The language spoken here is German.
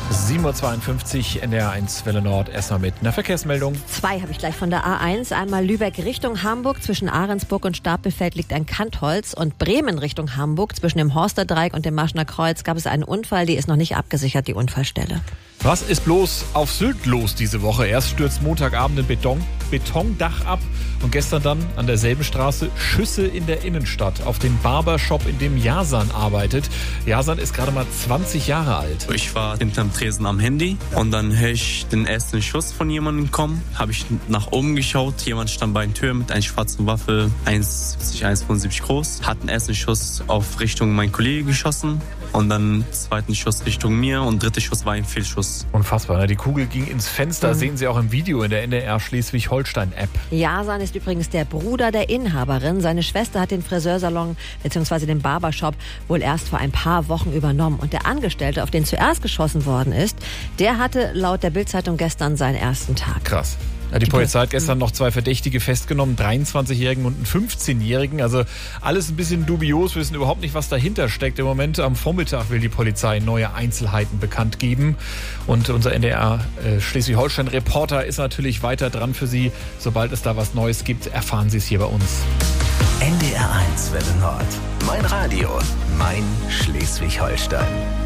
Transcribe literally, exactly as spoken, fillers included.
sieben Uhr zweiundfünfzig, N D R eins Welle Nord. Erstmal mit einer Verkehrsmeldung. Zwei habe ich gleich von der A eins. Einmal Lübeck Richtung Hamburg. Zwischen Ahrensburg und Stapelfeld liegt ein Kantholz. Und Bremen Richtung Hamburg. Zwischen dem Horsterdreieck und dem Maschner Kreuz gab es einen Unfall. Die ist noch nicht abgesichert, die Unfallstelle. Was ist bloß auf Sylt los diese Woche? Erst stürzt Montagabend ein Beton, Betondach ab und gestern dann an derselben Straße Schüsse in der Innenstadt auf den Barbershop, in dem Yasan arbeitet. Yasan ist gerade mal zwanzig Jahre alt. Ich war hinterm Tresen am Handy und dann höre ich den ersten Schuss von jemandem kommen. Habe ich nach oben geschaut, jemand stand bei der Tür mit einer schwarzen Waffe, eins siebzig, eins fünfundsiebzig groß. Hat den ersten Schuss auf Richtung mein Kollege geschossen. Und dann zweiten Schuss Richtung mir und dritter Schuss war ein Fehlschuss. Unfassbar, ne? Die Kugel ging ins Fenster, Mhm. sehen Sie auch im Video in der N D R Schleswig-Holstein-App. Yasan ist übrigens der Bruder der Inhaberin. Seine Schwester hat den Friseursalon bzw. den Barbershop wohl erst vor ein paar Wochen übernommen. Und der Angestellte, auf den zuerst geschossen worden ist, der hatte laut der Bild-Zeitung gestern seinen ersten Tag. Krass. Ja, die Polizei hat gestern noch zwei Verdächtige festgenommen, dreiundzwanzigjährigen und einen fünfzehnjährigen. Also alles ein bisschen dubios, wir wissen überhaupt nicht, was dahinter steckt. Im Moment am Vormittag will die Polizei neue Einzelheiten bekannt geben. Und unser N D R äh, Schleswig-Holstein-Reporter ist natürlich weiter dran für Sie. Sobald es da was Neues gibt, erfahren Sie es hier bei uns. N D R eins Welle Nord. Mein Radio, mein Schleswig-Holstein.